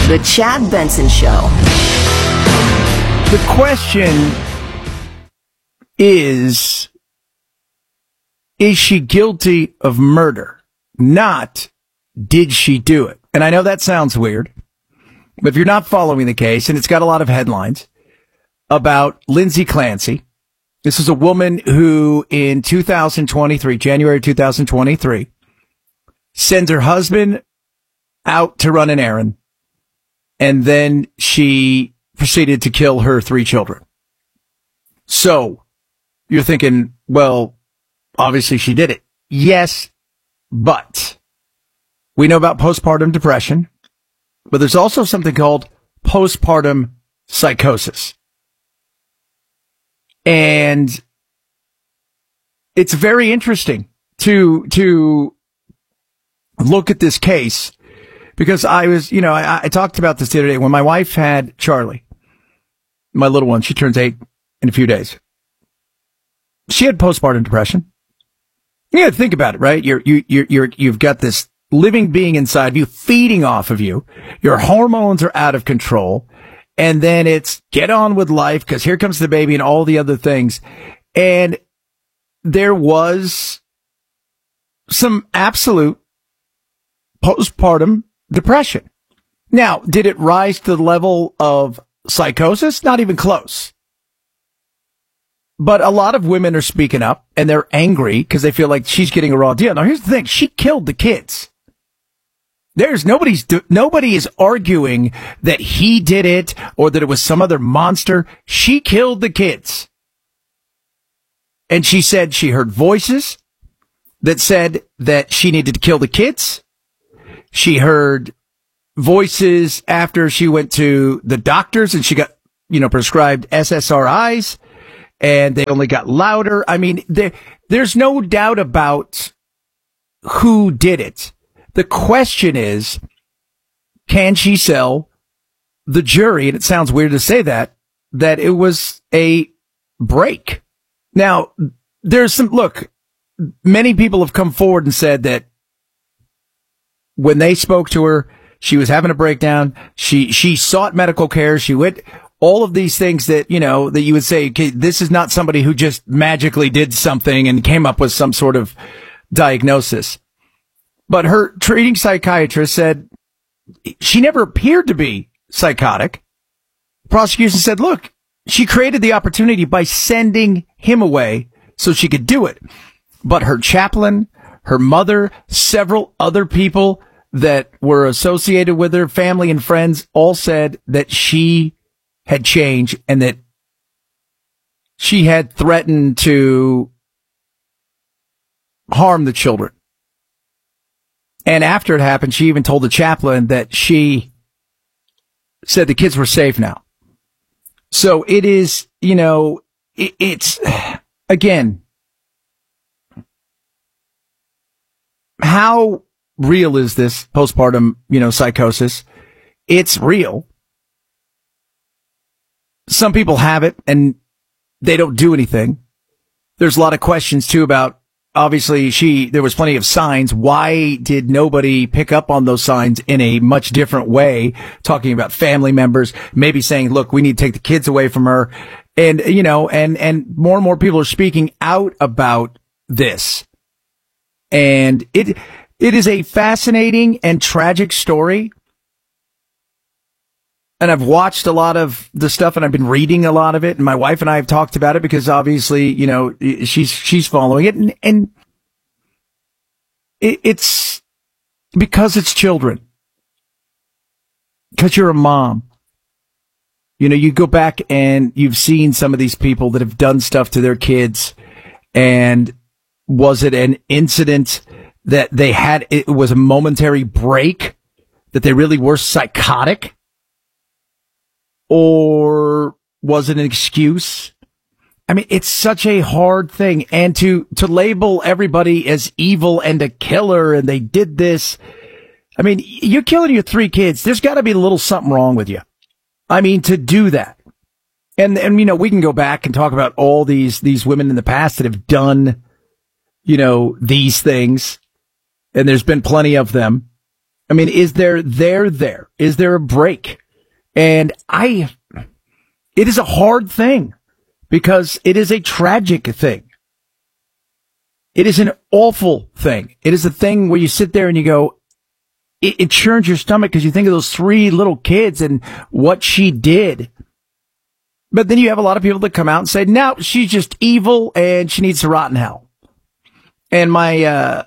The Chad Benson Show. The question is she guilty of murder? Not, did she do it? And I know that sounds weird, but if you're not following the case, and it's got a lot of headlines about Lindsay Clancy. This is a woman who in 2023, January 2023, sends her husband out to run an errand, and then she proceeded to kill her 3 children. So you're thinking, well, obviously she did it. Yes, but we know about postpartum depression, but there's also something called postpartum psychosis. And it's very interesting to look at this case, because I talked about this the other day when my wife had Charlie, my little one. She turns 8 in a few days. She had postpartum depression. You got to think about it, right? You've got this living being inside of you, feeding off of you. Your hormones are out of control. And then it's get on with life, because here comes the baby and all the other things. And there was some absolute postpartum depression. Now, did it rise to the level of psychosis? Not even close. But a lot of women are speaking up, and they're angry because they feel like she's getting a raw deal. Now, here's the thing. She killed the kids. Nobody is arguing that he did it or that it was some other monster. She killed the kids. And she said she heard voices that said that she needed to kill the kids. She heard voices after she went to the doctors and she got, prescribed SSRIs, and they only got louder. I mean, there's no doubt about who did it. The question is, can she sell the jury, and it sounds weird to say that it was a break? Now, many people have come forward and said that when they spoke to her, she was having a breakdown. She sought medical care. She went, all of these things that, that you would say, okay, this is not somebody who just magically did something and came up with some sort of diagnosis. But her treating psychiatrist said she never appeared to be psychotic. The prosecution said, look, she created the opportunity by sending him away so she could do it. But her chaplain, her mother, several other people that were associated with her, family and friends, all said that she had changed and that she had threatened to harm the children. And after it happened, she even told the chaplain that she said the kids were safe now. So it is, it's, again, how real is this postpartum, psychosis? It's real. Some people have it and they don't do anything. There's a lot of questions too about, obviously, there was plenty of signs. Why did nobody pick up on those signs in a much different way? Talking about family members, maybe saying, look, we need to take the kids away from her. And, and more people are speaking out about this. And it is a fascinating and tragic story. And I've watched a lot of the stuff and I've been reading a lot of it. And my wife and I have talked about it because obviously, she's following it. And it's because it's children. Because you're a mom. You go back and you've seen some of these people that have done stuff to their kids. And was it an incident that they had? It was a momentary break, that they really were psychotic? Or was it an excuse? I mean, it's such a hard thing. And to label everybody as evil and a killer and they did this. I mean, you're killing your 3 kids. There's got to be a little something wrong with you. I mean, to do that. And we can go back and talk about all these women in the past that have done, these things. And there's been plenty of them. I mean, is there there? Is there a break? And it is a hard thing because it is a tragic thing. It is an awful thing. It is a thing where you sit there and you go, it churns your stomach because you think of those 3 little kids and what she did. But then you have a lot of people that come out and say, no, she's just evil and she needs to rot in hell. And my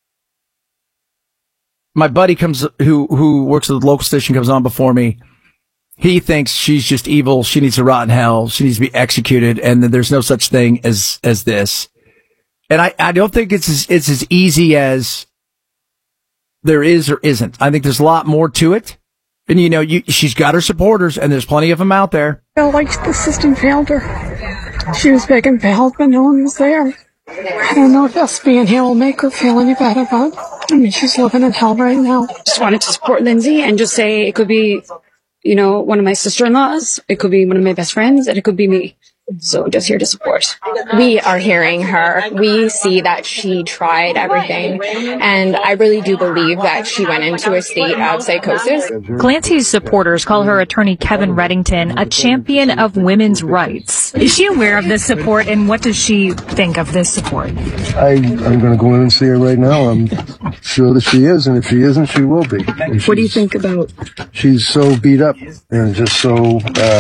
buddy who works at the local station comes on before me. He thinks she's just evil. She needs to rot in hell. She needs to be executed. And then there's no such thing as this. And I don't think it's as easy as there is or isn't. I think there's a lot more to it. And she's got her supporters and there's plenty of them out there. I felt like the system failed her. She was begging for help and no one was there. I don't know if us being here will make her feel any better, but she's living in hell right now. Just wanted to support Lindsay and just say it could be, one of my sister-in-laws, it could be one of my best friends, and it could be me. So just here to support. We are hearing her. We see that she tried everything. And I really do believe that she went into a state of psychosis. Clancy's supporters call her attorney Kevin Reddington a champion of women's rights. Is she aware of this support, and what does she think of this support? I'm going to go in and see her right now. I'm sure that she is, and if she isn't, she will be. What do you think about? She's so beat up and just so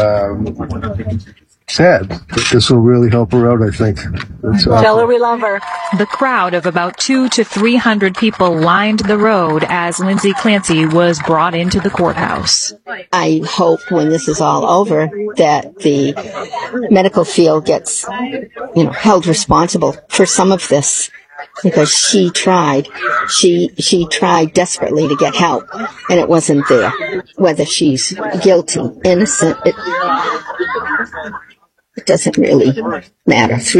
sad. But this will really help her out, I think. Tell her we love her. The crowd of about 200 to 300 people lined the road as Lindsay Clancy was brought into the courthouse. I hope when this is all over that the medical field gets, held responsible for some of this. Because she tried. She tried desperately to get help, and it wasn't there. Whether she's guilty, innocent, it doesn't really matter.